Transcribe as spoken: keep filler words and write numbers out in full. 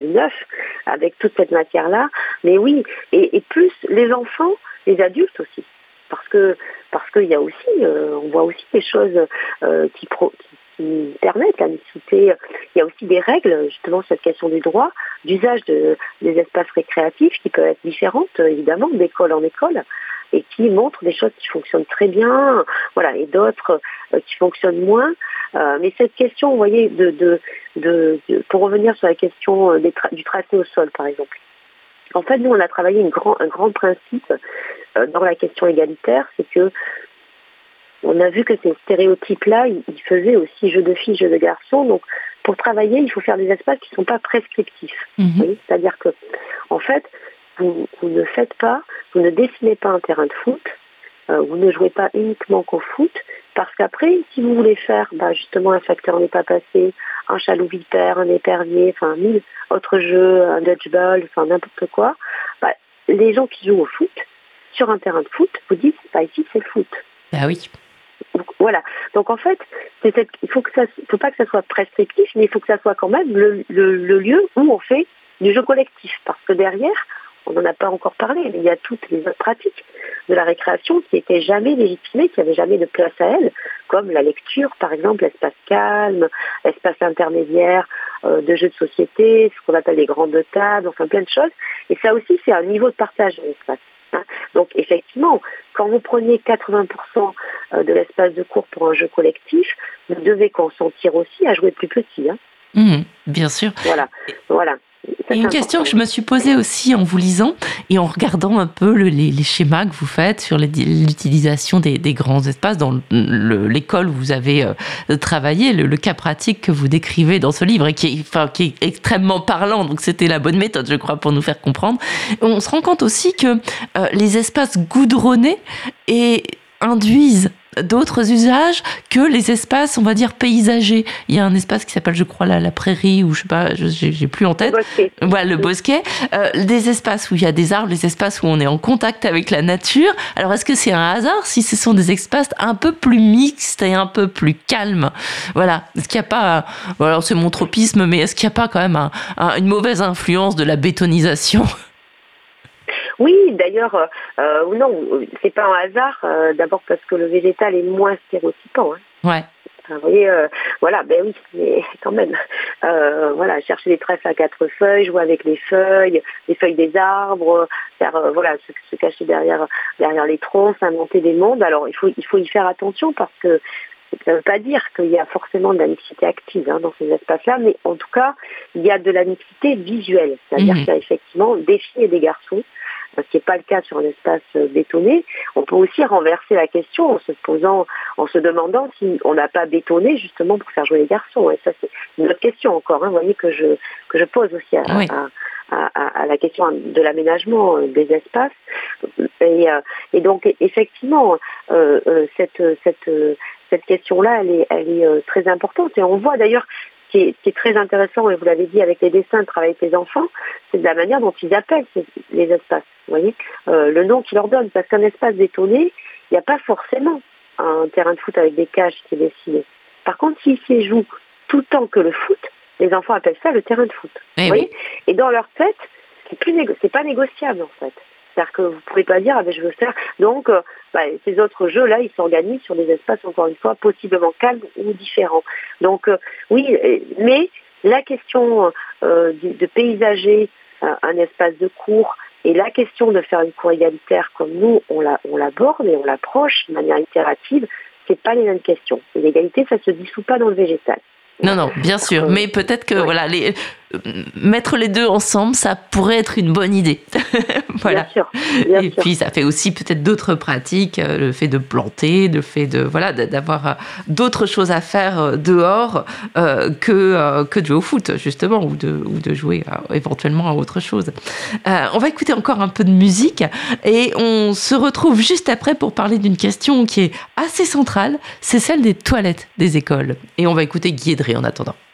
neuf avec toute cette matière-là. Mais oui, et, et plus les enfants, les adultes aussi. Parce que parce qu'il y a aussi, euh, on voit aussi des choses euh, qui, pro, qui, qui permettent la mixité. Il y a aussi des règles, justement, sur cette question du droit, d'usage de, des espaces récréatifs qui peuvent être différentes, évidemment, d'école en école, et qui montrent des choses qui fonctionnent très bien, voilà, et d'autres euh, qui fonctionnent moins. Euh, mais cette question, vous voyez, de, de, de, de pour revenir sur la question des tra- du tracé au sol, par exemple. En fait, nous, on a travaillé une grand, un grand principe euh, dans la question égalitaire, c'est que on a vu que ces stéréotypes-là, ils, ils faisaient aussi jeu de filles, jeu de garçons. Donc, pour travailler, il faut faire des espaces qui ne sont pas prescriptifs. Mmh. Oui, c'est-à-dire que, en fait, vous, vous ne faites pas, vous ne dessinez pas un terrain de foot, euh, vous ne jouez pas uniquement qu'au foot, parce qu'après, si vous voulez faire bah, justement un facteur n'est pas passé, un chalou vipère, un épervier, enfin mille autres jeux, un dodgeball, enfin n'importe quoi, bah, les gens qui jouent au foot, sur un terrain de foot, vous dites, bah, ici c'est le foot. Ah oui. Donc, voilà. Donc en fait, c'est cette, il faut que ça, faut pas que ça soit prescriptif, mais il faut que ça soit quand même le, le, le lieu où on fait du jeu collectif, parce que derrière, on n'en a pas encore parlé, mais il y a toutes les autres pratiques de la récréation qui n'étaient jamais légitimées, qui n'avaient jamais de place à elles, comme la lecture, par exemple, l'espace calme, l'espace intermédiaire euh, de jeux de société, ce qu'on appelle les grandes tables, enfin plein de choses. Et ça aussi, c'est un niveau de partage de l'espace. Hein. Donc, effectivement, quand vous prenez quatre-vingts pour cent de l'espace de cours pour un jeu collectif, vous devez consentir aussi à jouer plus petit. Hein. Mmh, bien sûr. Voilà, voilà. Et une question que je me suis posée aussi en vous lisant et en regardant un peu le, les, les schémas que vous faites sur les, l'utilisation des, des grands espaces dans le, l'école où vous avez euh, travaillé, le, le cas pratique que vous décrivez dans ce livre et qui est, enfin, qui est extrêmement parlant, donc c'était la bonne méthode, je crois, pour nous faire comprendre. On se rend compte aussi que euh, les espaces goudronnés et induisent d'autres usages que les espaces, on va dire, paysagers. Il y a un espace qui s'appelle, je crois, la, la prairie, ou je sais pas, je, j'ai, j'ai plus en tête. Le bosquet. Voilà, le bosquet. Euh, des espaces où il y a des arbres, des espaces où on est en contact avec la nature. Alors, est-ce que c'est un hasard si ce sont des espaces un peu plus mixtes et un peu plus calmes? Voilà. Est-ce qu'il n'y a pas, bon, alors c'est mon tropisme, mais est-ce qu'il n'y a pas quand même un, un, une mauvaise influence de la bétonisation? Oui, d'ailleurs, euh, non, c'est pas un hasard. Euh, d'abord parce que le végétal est moins stéréotypant. Hein. Ouais. Enfin, vous voyez, euh, voilà, ben oui, mais quand même. Euh, voilà, chercher des trèfles à quatre feuilles, jouer avec les feuilles, les feuilles des arbres, faire, euh, voilà, se, se cacher derrière, derrière les troncs, inventer des mondes. Alors, il faut, il faut y faire attention parce que ça ne veut pas dire qu'il y a forcément de la mixité active hein, dans ces espaces-là, mais en tout cas, il y a de la mixité visuelle. C'est-à-dire mmh. qu'il y a effectivement des filles et des garçons, ce qui n'est pas le cas sur un espace bétonné. On peut aussi renverser la question en se posant, en se demandant si on n'a pas bétonné justement pour faire jouer les garçons. Et ça, c'est une autre question encore. Hein, vous voyez que je que je pose aussi à, oui. à, à, à la question de l'aménagement des espaces. Et, et donc effectivement, euh, cette cette cette question-là, elle est elle est très importante. Et on voit d'ailleurs. Ce qui, est, ce qui est très intéressant, et vous l'avez dit avec les dessins, de travailler avec les enfants, c'est de la manière dont ils appellent ces, les espaces, vous voyez, euh, le nom qu'ils leur donnent. Parce qu'un espace bétonné, il n'y a pas forcément un terrain de foot avec des cages qui est dessiné. Par contre, s'ils s'y jouent tout le temps que le foot, les enfants appellent ça le terrain de foot. Eh vous oui. voyez, et dans leur tête, c'est plus négo- c'est pas négociable en fait. C'est-à-dire que vous ne pouvez pas dire, ah ben je veux faire. Donc, euh, bah, ces autres jeux-là, ils s'organisent sur des espaces, encore une fois, possiblement calmes ou différents. Donc, euh, oui, mais la question euh, de, de paysager euh, un espace de cours et la question de faire une cour égalitaire comme nous, on, la, on l'aborde et on l'approche de manière itérative, c'est pas les mêmes questions. L'égalité, ça se dissout pas dans le végétal. Non, non, bien sûr, mais peut-être que ouais. voilà, les, euh, mettre les deux ensemble, ça pourrait être une bonne idée. Voilà. Bien sûr, bien Et sûr. puis ça fait aussi peut-être d'autres pratiques, euh, le fait de planter, le fait de voilà, d'avoir euh, d'autres choses à faire euh, dehors euh, que euh, que de jouer au foot justement ou de ou de jouer euh, éventuellement à autre chose. Euh, on va écouter encore un peu de musique et on se retrouve juste après pour parler d'une question qui est assez centrale, c'est celle des toilettes des écoles. Et on va écouter Guy Edré en attendant.